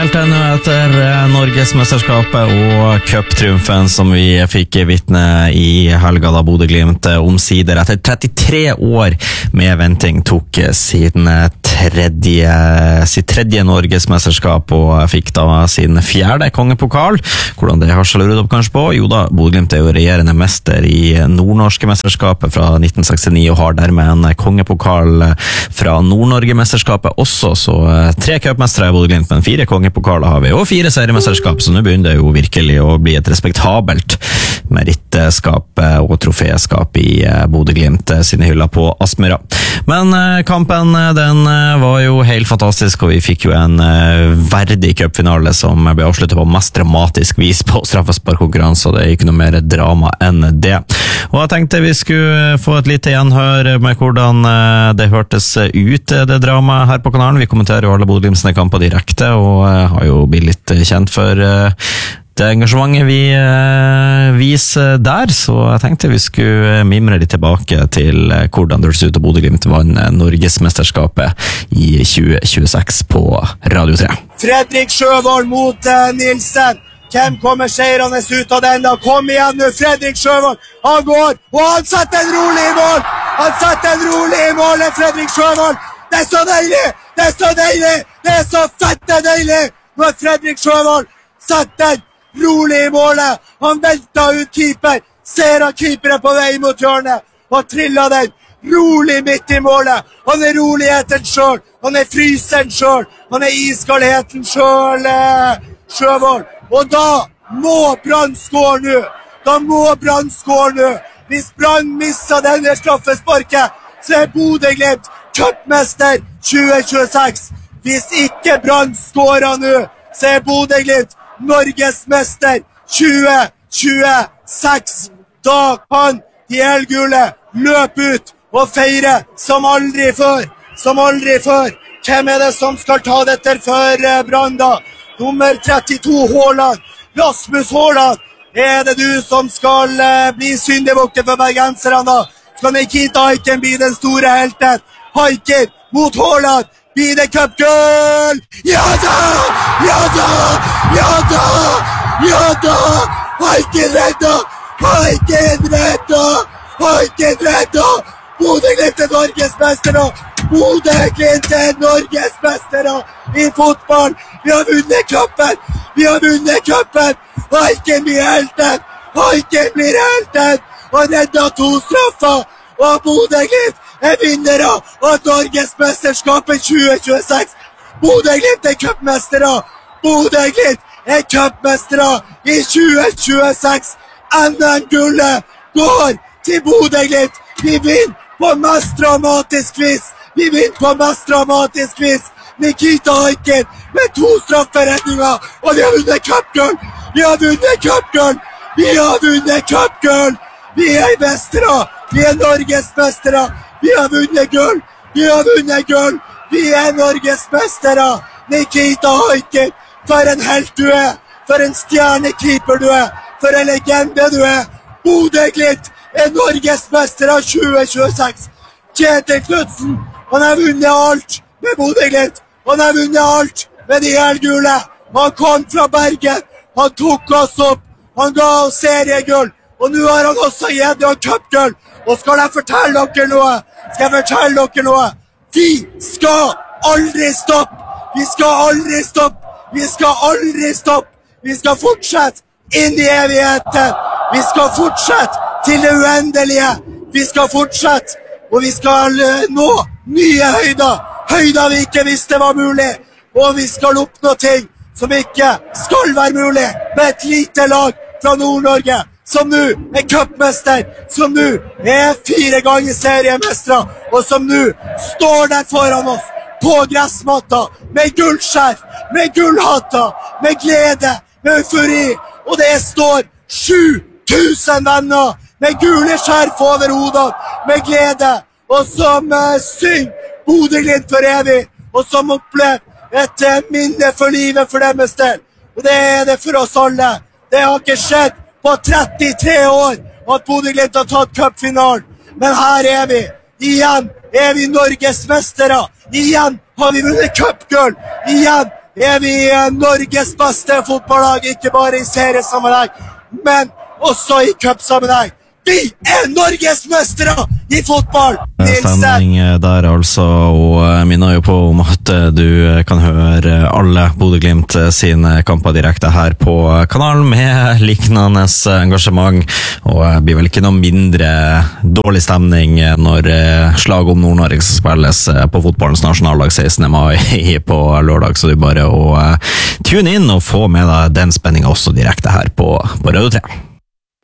Helt ennå etter Norgesmesterskapet og cuptriumfen som vi fikk vitne i helga da Bodø/Glimt omsider etter 33 år med venting tok sitt tredje Norgesmesterskap og fikk da sin fjerde kongepokal. Hvordan det har så luret opp kanskje på? Jo da, Bodø/Glimt er jo regjerende mester i Nord-Norske mesterskapet fra 1969 og har dermed en kongepokal fra Nord-Norge-mesterskapet også, så 3 cupmestere i Bodø/Glimt, men 4 kongepokaler har vi, og 4 seriemesterskap, så nå begynner det jo virkelig å bli et respektabelt merittskap og troféskap i Bodø/Glimt sine hyller på Aspmyra. Men kampen, den var jo helt fantastisk, og vi fikk jo en verdig cupfinale som ble avsluttet på mest dramatisk vis på straffesparkkonkurranse, og det er ikke noe mer drama enn det. Og jeg tenkte vi skulle få et lite gjenhør med hvordan det hørtes ut, det dramaet her på kanalen. Vi kommenterer jo alle Bodø/Glimt sine kamper direkte, og har jo blitt litt kjent for det engasjementet vi viser der, så jeg tenkte vi skulle mimre litt tilbake til hvordan det hørtes ut, og Bodø/Glimt vann Norgesmesterskapet i 2026 på Radio 3. Fredrik Sjøvold mot Nilsen. Hvem kommer seirende ut av den da? Kom igjen nå, Fredrik Sjøvold. Han går, og han setter en rolig i mål. Han setter en rolig i mål, Fredrik Sjøvold. Det er så deilig, det er så deilig, det er så fette deilig. Når Fredrik Sjøvold setter rolig i målet. Han velter ut keeper. Ser at keeper er på vei mot hjørnet. Og triller den rolig midt i målet. Han er roligheten selv. Han er frysen selv. Han er iskaldheten selv, Sjøvold. Og da må Brann skåre nå. Da må Brann skåre nå. Hvis Brann misser denne straffesparket, så er Bodø/Glimt cupmester 2026. Hvis ikke Brann skårer nå, så er Bodø/Glimt Norgesmester 2026. Da kan de helgule løpe ut og feire som aldri før. Som aldri før. Hvem er det som skal ta dette for Brann da? Nummer 32 Haaland. Rasmus Haaland. Er det du som skal bli syndebukket for bergenserne da? Skal Nikita Haiken bli den store helten? Haiken mot Haaland. Blir det cupgull? Ja da! Ja da! Ja da! Ja da! Haiken redda! Haiken redda! Haiken redda! Bodø/Glimt er Norgesmestere! Bodø/Glimt er Norgesmestere i fotball! Vi har vunnet cupen! Vi har vunnet cupen! Haiken blir helten! Haiken blir helten! Og redda 2 straffer! Og Bodø/Glimt er vinnere av Norgesmesterskapet 2026! Bodø/Glimt er cupmestere! Bodø/Glimt er cupmestere i 2026! NM-gullet går til Bodø/Glimt! Vi vinner på mest dramatisk vis! Vi vinner på mest dramatisk vis! Nikita Haiken med 2 strafferedninger, og vi har vunnet cupgull! Vi har vunnet cupgull! Vi har vunnet cupgull! Vi er mestere! Vi er Norgesmestere! Vi har vunnet gull! Vi har vunnet gull! Vi er Norgesmestere! Nikita Haiken, for en helt du er! For en stjernekeeper du er! For en legende du er! Bodø/Glimt er Norgesmestere 2026! Kjetil Knutsen, han har vunnet alt med Bodø/Glimt! Han har vunnet alt med de helgule! Han kom fra Bergen! Han tok oss opp! Han ga oss seriegull! Og nå har han også gitt oss cupgull! Og skal jeg fortelle dere noe? Skal jeg fortelle dere noe? Vi skal aldri stoppe! Vi skal aldri stoppe! Vi skal aldri stoppe! Vi skal fortsette inn i evigheten! Vi skal fortsette til det uendelige! Vi skal fortsette, og vi skal nå nye høyder! Høyder vi ikke visste var mulig! Og vi skal oppnå ting som ikke skal være mulig med et lite lag fra Nord-Norge, som nå er cupmester, som nå er 4 ganger seriemestere, og som nå står der foran oss på gressmatta, med gullskjerf, med gullhatter, med glede, med eufori, og det står 7000 venner med gule skjerf over hodet, med glede, og som synger Bodø/Glimt for evig, og som opplever et minne for livet for deres del. Og det er det for oss alle. Det har ikke skjedd på 33 år at Bodø/Glimt har tatt cupfinalen. Men her er vi. Igjen er vi Norgesmestere. Igjen har vi vunnet cupgull. Igjen vi Norges beste fotballag, ikke bare i seriesammenheng, men også i cupsammenheng. Vi Norges mestere i fotball! Stemning der altså, og minner jo på om at du kan høre alle Bodø/Glimt sine kamper direkte her på kanalen med liknende engasjement, og det blir vel ikke noe mindre dårlig stemning når slag om Nord-Norge skal spilles på fotballens nasjonaldag 16. mai på lørdag, så det er bare å tune inn og få med deg den spenningen også direkte her på Radio 3.